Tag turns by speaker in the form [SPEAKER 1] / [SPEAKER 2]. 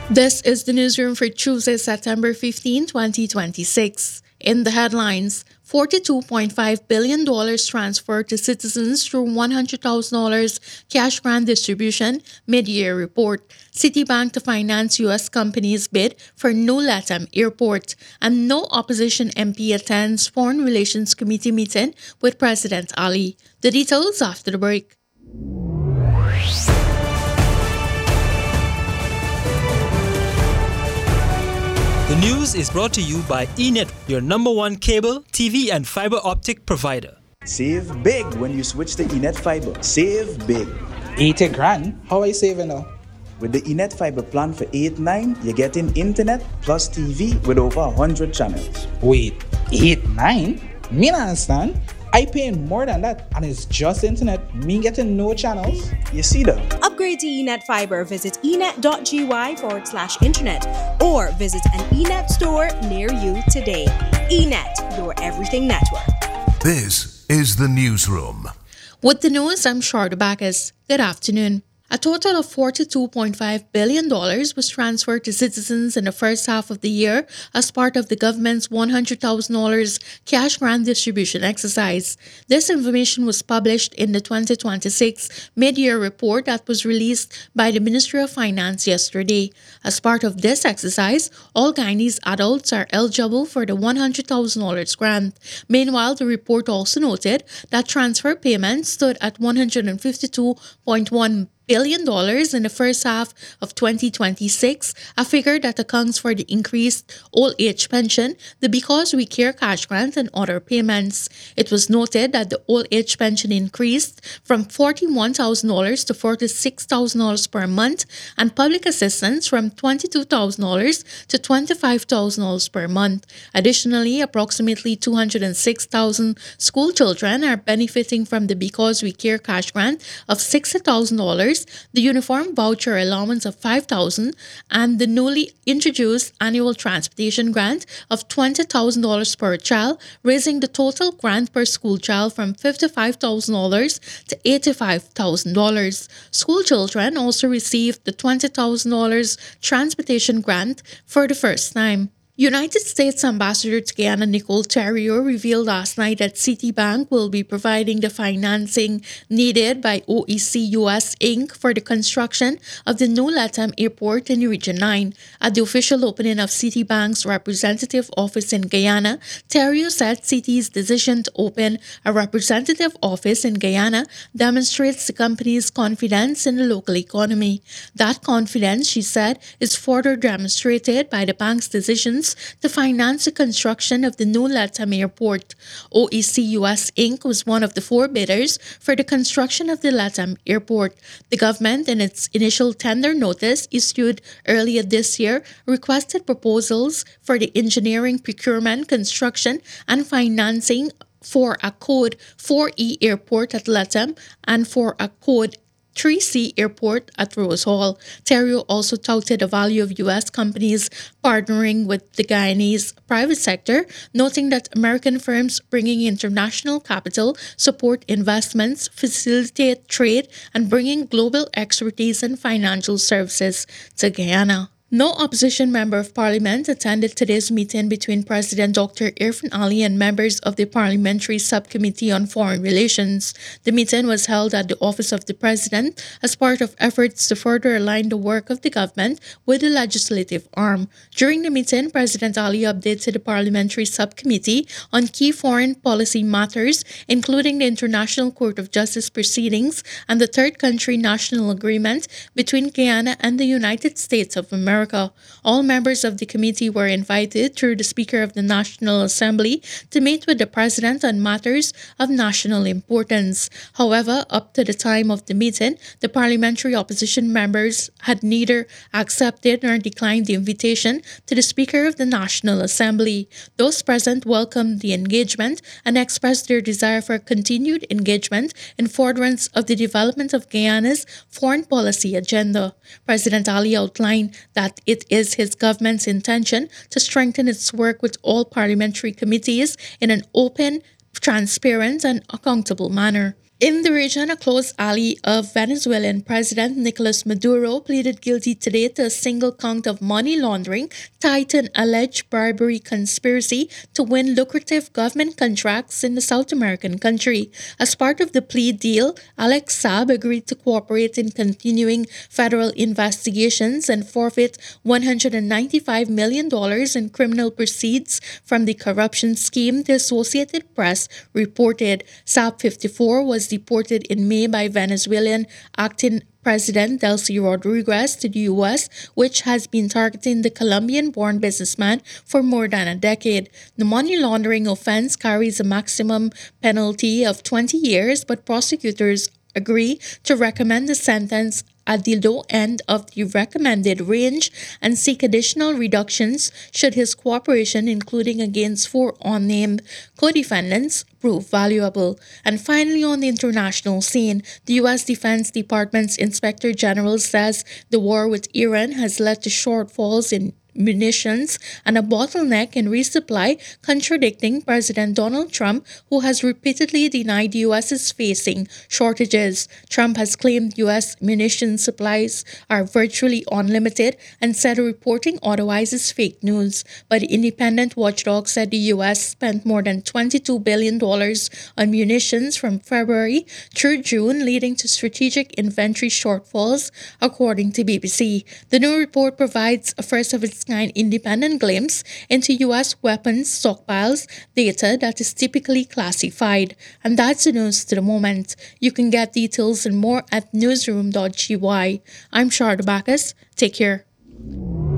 [SPEAKER 1] This is the newsroom for Tuesday, September 15, 2026. In the headlines, $42.5 billion transferred to citizens through $100,000 cash grant distribution mid-year report. Citibank to finance U.S. companies' bid for new LATAM airport. And no opposition MP attends Foreign Relations Committee meeting with President Ali. The details after the break.
[SPEAKER 2] The news is brought to you by eNet, your number one cable, TV, and fiber optic provider.
[SPEAKER 3] Save big when you switch to eNet Fiber. Save big.
[SPEAKER 4] 80 grand? How are you saving now?
[SPEAKER 3] With the eNet Fiber plan for 8-9, you're getting internet plus TV with over 100 channels.
[SPEAKER 4] Wait, 8-9? Me not understand. I paying more than that and it's just internet. Me getting no channels.
[SPEAKER 3] You see that?
[SPEAKER 5] Upgrade to eNet Fiber. Visit enet.gy/internet or visit an eNet store near you today. eNet, your everything network.
[SPEAKER 6] This is the newsroom.
[SPEAKER 1] With the news, I'm Sharda Bacchus. Good afternoon. A total of $42.5 billion was transferred to citizens in the first half of the year as part of the government's $100,000 cash grant distribution exercise. This information was published in the 2026 mid-year report that was released by the Ministry of Finance yesterday. As part of this exercise, all Guyanese adults are eligible for the $100,000 grant. Meanwhile, the report also noted that transfer payments stood at $152.1 billion in the first half of 2026, a figure that accounts for the increased old age pension, the Because We Care cash grant, and other payments. It was noted that the old age pension increased from $41,000 to $46,000 per month, and public assistance from $22,000 to $25,000 per month. Additionally, approximately 206,000 school children are benefiting from the Because We Care cash grant of $60,000, the uniform voucher allowance of $5,000, and the newly introduced annual transportation grant of $20,000 per child, raising the total grant per school child from $55,000 to $85,000. School children also received the $20,000 transportation grant for the first time. United States Ambassador to Guyana Nicole Theriault revealed last night that Citibank will be providing the financing needed by OEC US Inc. for the construction of the new LATAM airport in Region 9. At the official opening of Citibank's representative office in Guyana, Theriault said Citi's decision to open a representative office in Guyana demonstrates the company's confidence in the local economy. That confidence, she said, is further demonstrated by the bank's decisions to finance the construction of the new LATAM airport. OEC US Inc. was one of the four bidders for the construction of the LATAM airport. The government, in its initial tender notice issued earlier this year, requested proposals for the engineering, procurement, construction, and financing for a Code 4E airport at LATAM and for a Code 3C airport at Rose Hall. Theriault also touted the value of U.S. companies partnering with the Guyanese private sector, noting that American firms bringing international capital support investments, facilitate trade, and bringing global expertise and financial services to Guyana. No opposition member of parliament attended today's meeting between President Dr. Irfaan Ali and members of the Parliamentary Subcommittee on Foreign Relations. The meeting was held at the office of the President as part of efforts to further align the work of the government with the legislative arm. During the meeting, President Ali updated the Parliamentary Subcommittee on key foreign policy matters, including the International Court of Justice proceedings and the Third Country National Agreement between Guyana and the United States of America. All members of the committee were invited through the Speaker of the National Assembly to meet with the President on matters of national importance. However, up to the time of the meeting, the parliamentary opposition members had neither accepted nor declined the invitation to the Speaker of the National Assembly. Those present welcomed the engagement and expressed their desire for continued engagement in furtherance of the development of Guyana's foreign policy agenda. President Ali outlined that it is his government's intention to strengthen its work with all parliamentary committees in an open, transparent, and accountable manner. In the region, a close ally of Venezuelan President Nicolas Maduro pleaded guilty today to a single count of money laundering tied to an alleged bribery conspiracy to win lucrative government contracts in the South American country. As part of the plea deal, Alex Saab agreed to cooperate in continuing federal investigations and forfeit $195 million in criminal proceeds from the corruption scheme, the Associated Press reported. Saab, 54, was deported in May by Venezuelan acting President Delcy Rodriguez to the U.S., which has been targeting the Colombian-born businessman for more than a decade. The money laundering offense carries a maximum penalty of 20 years, but prosecutors agree to recommend the sentence at the low end of the recommended range and seek additional reductions should his cooperation, including against 4 unnamed co-defendants, prove valuable. And finally, on the international scene, the U.S. Defense Department's Inspector General says the war with Iran has led to shortfalls in munitions and a bottleneck in resupply, contradicting President Donald Trump, who has repeatedly denied the U.S. is facing shortages. Trump has claimed U.S. munition supplies are virtually unlimited and said reporting otherwise is fake news. But the independent watchdog said the U.S. spent more than $22 billion on munitions from February through June, leading to strategic inventory shortfalls, according to BBC. The new report provides a first-of-its-kind independent glimpse into U.S. weapons stockpiles, data that is typically classified. And that's the news to the moment. You can get details and more at newsroom.gy. I'm Sharda Bacchus. Take care.